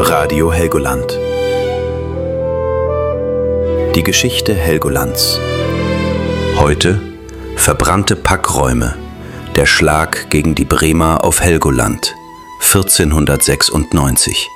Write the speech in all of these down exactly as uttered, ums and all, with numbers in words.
Radio Helgoland. Die Geschichte Helgolands. Heute verbrannte Packräume. Der Schlag gegen die Bremer auf Helgoland, vierzehnhundertsechsundneunzig.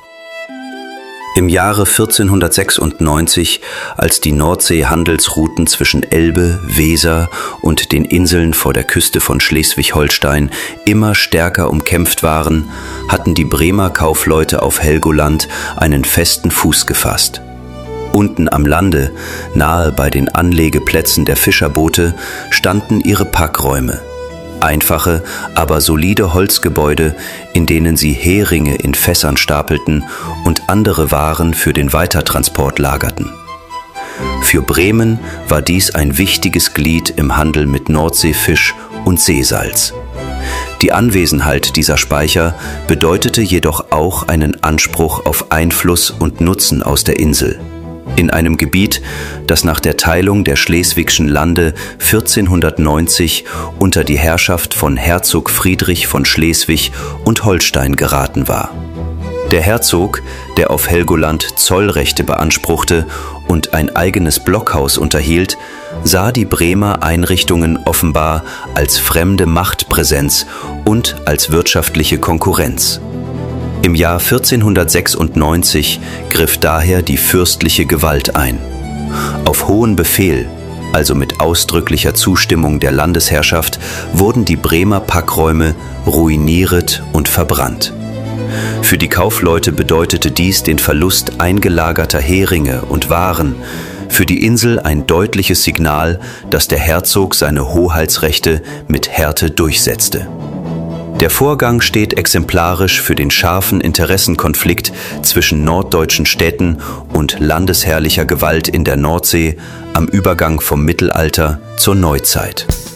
Im Jahre vierzehnhundertsechsundneunzig, als die Nordsee-Handelsrouten zwischen Elbe, Weser und den Inseln vor der Küste von Schleswig-Holstein immer stärker umkämpft waren, hatten die Bremer Kaufleute auf Helgoland einen festen Fuß gefasst. Unten am Lande, nahe bei den Anlegeplätzen der Fischerboote, standen ihre Packräume. Einfache, aber solide Holzgebäude, in denen sie Heringe in Fässern stapelten und andere Waren für den Weitertransport lagerten. Für Bremen war dies ein wichtiges Glied im Handel mit Nordseefisch und Seesalz. Die Anwesenheit dieser Speicher bedeutete jedoch auch einen Anspruch auf Einfluss und Nutzen aus der Insel. In einem Gebiet, das nach der Teilung der Schleswigschen Lande vierzehnhundertneunzig unter die Herrschaft von Herzog Friedrich von Schleswig und Holstein geraten war. Der Herzog, der auf Helgoland Zollrechte beanspruchte und ein eigenes Blockhaus unterhielt, sah die Bremer Einrichtungen offenbar als fremde Machtpräsenz und als wirtschaftliche Konkurrenz. Im Jahr vierzehnhundertsechsundneunzig griff daher die fürstliche Gewalt ein. Auf hohen Befehl, also mit ausdrücklicher Zustimmung der Landesherrschaft, wurden die Bremer Packräume ruiniert und verbrannt. Für die Kaufleute bedeutete dies den Verlust eingelagerter Heringe und Waren, für die Insel ein deutliches Signal, dass der Herzog seine Hoheitsrechte mit Härte durchsetzte. Der Vorgang steht exemplarisch für den scharfen Interessenkonflikt zwischen norddeutschen Städten und landesherrlicher Gewalt in der Nordsee am Übergang vom Mittelalter zur Neuzeit.